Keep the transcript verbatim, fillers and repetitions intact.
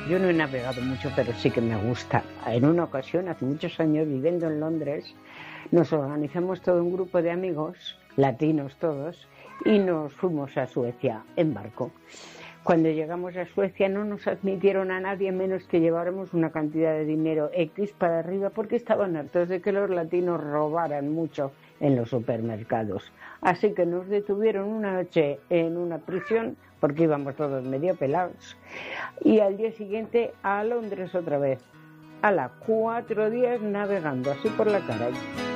Yo no he navegado mucho, pero sí que me gusta. En una ocasión, hace muchos años, viviendo en Londres, nos organizamos todo un grupo de amigos, latinos todos, y nos fuimos a Suecia en barco. Cuando llegamos a Suecia no nos admitieron a nadie menos que lleváramos una cantidad de dinero X para arriba porque estaban hartos de que los latinos robaran mucho en los supermercados. Así que nos detuvieron una noche en una prisión porque íbamos todos medio pelados y al día siguiente a Londres otra vez. A las cuatro días navegando así por la cara.